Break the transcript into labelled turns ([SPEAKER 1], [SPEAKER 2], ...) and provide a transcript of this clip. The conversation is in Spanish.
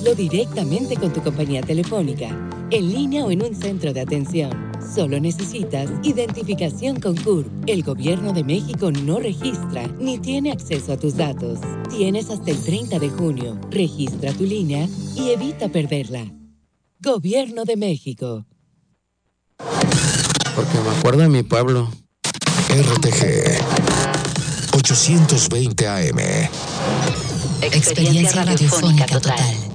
[SPEAKER 1] Hazlo directamente con tu compañía telefónica, en línea o en un centro de atención. Solo necesitas identificación con CURP. El Gobierno de México no registra ni tiene acceso a tus datos. Tienes hasta el 30 de junio. Registra tu línea y evita perderla. Gobierno de México.
[SPEAKER 2] Porque me acuerdo de mi pueblo.
[SPEAKER 3] RTG 820 AM.
[SPEAKER 4] Experiencia radiofónica total.